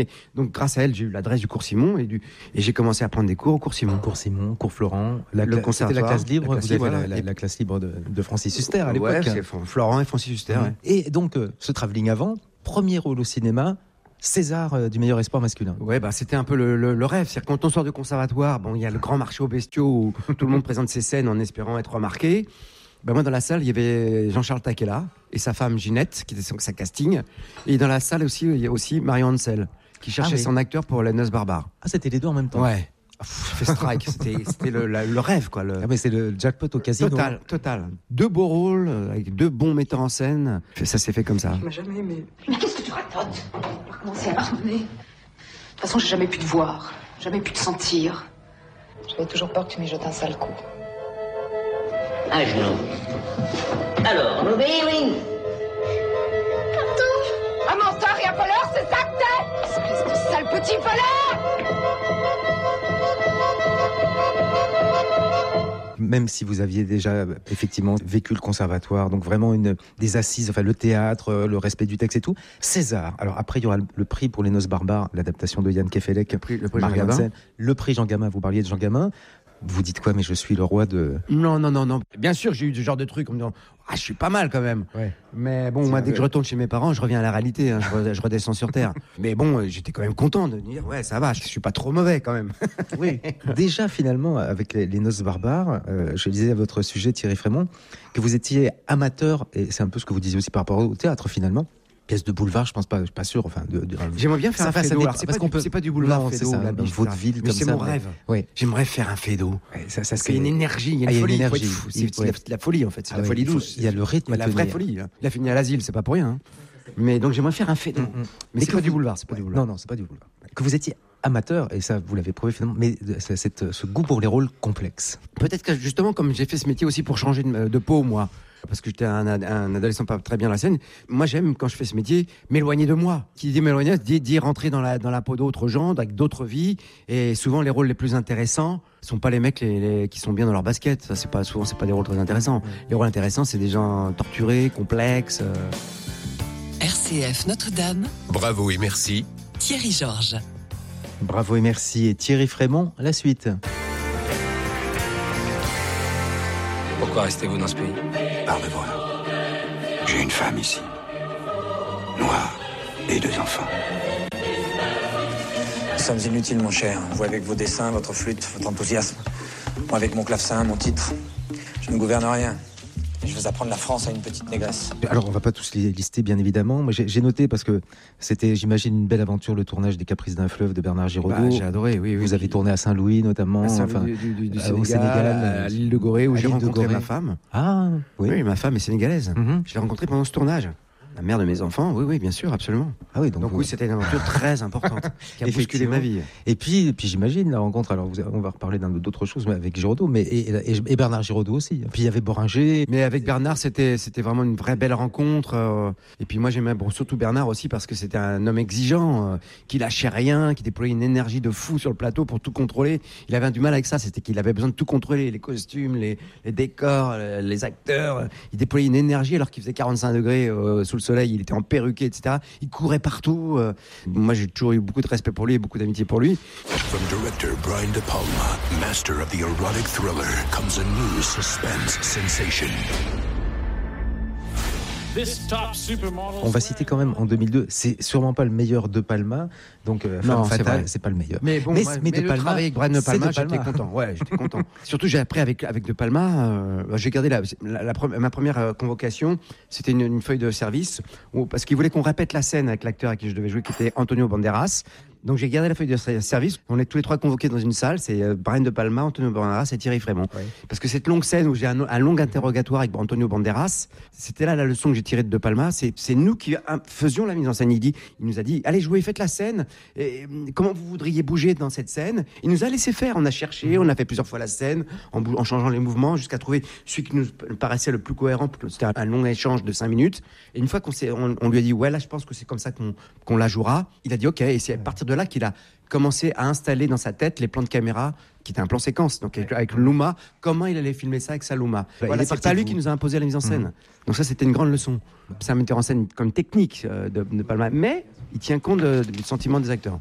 Donc grâce à elle, j'ai eu l'adresse du cours Simon et j'ai commencé à prendre des cours au cours Simon. Cours Simon, cours Florent, le c'était conservatoire, la classe libre, la classe vous avez libre, la classe libre de Francis Huster à l'époque. Ouais, c'est Florent et Francis Huster. Ouais. Et donc, ce travelling avant, premier rôle au cinéma, César du meilleur espoir masculin. Ouais, c'était un peu le rêve. C'est-à-dire quand on sort du conservatoire, il y a le grand marché aux bestiaux où tout le monde présente ses scènes en espérant être remarqué. Moi, dans la salle, il y avait Jean-Charles Taquella et sa femme Ginette, qui était sa casting. Et dans la salle aussi, il y a aussi Marion Ansel, qui cherchait son acteur pour Les Noces barbares. Ah, c'était les deux en même temps. Ouais. Fait strike, c'était le rêve, quoi. Mais c'est le jackpot au casino. Total. 2 beaux rôles, avec 2 bons metteurs en scène. Ça s'est fait comme ça. Tu m'as jamais aimé. Mais qu'est-ce que tu racontes? On va commencer à pardonner. De toute façon, j'ai jamais pu te voir, jamais pu te sentir. J'avais toujours peur que tu m'y jettes un sale coup. À genoux. Alors, mauvais oui. Pardon? Un menteur et un voleur, c'est ça que t'es? Espèce de sale petit voleur! Même si vous aviez déjà effectivement vécu le conservatoire, donc vraiment des assises, enfin le théâtre, le respect du texte et tout. César. Alors après, il y aura le prix pour Les Noces barbares, l'adaptation de Yann Kefelec, le prix Jean Gabin. Le prix Jean Gabin. Vous parliez de Jean Gabin. Vous dites quoi? Mais je suis le roi de... Non. Bien sûr, j'ai eu ce genre de truc en me disant je suis pas mal quand même. Ouais. Mais bon, moi, dès que je retourne chez mes parents, je reviens à la réalité. Je redescends sur terre. Mais bon, j'étais quand même content de dire ça va, je suis pas trop mauvais quand même. Oui. Déjà, finalement, avec les Noces barbares, je disais à votre sujet, Thierry Frémont, que vous étiez amateur, et c'est un peu ce que vous disiez aussi par rapport au théâtre finalement. Pièce de boulevard, je pense pas, je suis pas sûr. Enfin, j'aimerais bien faire un Fédo. C'est pas du boulevard, c'est ça, un vaudeville comme ça. C'est mon rêve. Oui. J'aimerais faire un Fédo. Ça parce qu'il y a une énergie, il y a une folie. C'est la folie en fait, c'est la folie douce. Il y a le rythme, la vraie folie. Il a fini à l'asile, c'est pas pour rien. Mais donc j'aimerais faire un Fédo. Mais c'est pas du boulevard, c'est pas du boulevard. Non, c'est pas du boulevard. Que vous étiez amateur, et ça vous l'avez prouvé finalement, mais ce goût pour les rôles complexes. Peut-être que justement, comme j'ai fait ce métier aussi pour changer de peau, moi, parce que j'étais un adolescent pas très bien à la scène, moi j'aime, quand je fais ce métier, m'éloigner de moi. Qui dit m'éloigner, dit rentrer dans la peau d'autres gens, avec d'autres vies, et souvent les rôles les plus intéressants sont pas les mecs qui sont bien dans leur basket. Ça, c'est pas des rôles très intéressants. Les rôles intéressants, c'est des gens torturés, complexes. RCF Notre-Dame. Bravo et merci. Thierry Georges. Bravo et merci. Et Thierry Frémont, la suite. Pourquoi restez-vous dans ce pays? Parle-moi. J'ai une femme ici. Noire. Et 2 enfants. Nous sommes inutiles, mon cher. Vous avec vos dessins, votre flûte, votre enthousiasme. Moi avec mon clavecin, mon titre. Je ne gouverne rien. Je vais apprendre la France à une petite négresse. Alors, on va pas tous les lister, bien évidemment. Moi, j'ai noté, parce que c'était, j'imagine, une belle aventure, le tournage des Caprices d'un fleuve de Bernard Giraudot. J'ai adoré, oui. Vous avez tourné à Saint-Louis, notamment. Au Sénégal, à l'île de Gorée, où j'ai rencontré ma femme. Ah, oui. Ma femme est sénégalaise. Je l'ai rencontrée pendant ce tournage. La mère de mes enfants, oui, bien sûr, absolument. Ah oui, donc oui, c'était une aventure très importante qui a bousculé ma vie. Et puis j'imagine la rencontre. Alors on va reparler d'autres choses, mais avec Giraudot, mais et Bernard Giraudot aussi. Puis il y avait Boringer. Mais avec Bernard, c'était vraiment une vraie belle rencontre. Et puis moi j'aimais surtout Bernard aussi parce que c'était un homme exigeant, qui lâchait rien, qui déployait une énergie de fou sur le plateau pour tout contrôler. Il avait du mal avec ça, c'était qu'il avait besoin de tout contrôler, les costumes, les décors, les acteurs. Il déployait une énergie alors qu'il faisait 45 degrés sous le soleil, il était en perruquet, etc. Il courait partout. Moi, j'ai toujours eu beaucoup de respect pour lui et beaucoup d'amitié pour lui. From director Brian De Palma, master of the erotic thriller, comes a new suspense sensation. On va citer quand même en 2002, c'est sûrement pas le meilleur De Palma, donc non, Femme Fatale, c'est pas le meilleur. Mais bon, mais De Palma, avec Brian De Palma, j'étais content. Ouais, j'étais content. Surtout, j'ai appris avec De Palma, j'ai gardé ma première convocation, c'était une feuille de service, parce qu'il voulait qu'on répète la scène avec l'acteur à qui je devais jouer, qui était Antonio Banderas. Donc j'ai gardé la feuille de service. On est tous les trois convoqués dans une salle. C'est Brian De Palma, Antonio Banderas et Thierry Frémont. Oui. Parce que cette longue scène où j'ai un long interrogatoire avec Antonio Banderas, c'était là la leçon que j'ai tirée de De Palma. C'est nous qui faisions la mise en scène. Il nous a dit, allez jouer, faites la scène. Et, comment vous voudriez bouger dans cette scène? Il nous a laissé faire. On a cherché, on a fait plusieurs fois la scène en changeant les mouvements jusqu'à trouver celui qui nous paraissait le plus cohérent. C'était un long échange de 5 minutes. Et une fois on lui a dit, ouais, là je pense que c'est comme ça qu'on la jouera. Il a dit, ok. Et c'est à partir de de là qu'il a commencé à installer dans sa tête les plans de caméra qui était un plan séquence, donc avec Luma, comment il allait filmer ça avec sa Luma. Voilà, c'est pas lui qui nous a imposé la mise en scène. Donc ça, c'était une grande leçon. C'est un metteur en scène comme technique de Palma, mais il tient compte du sentiment des acteurs.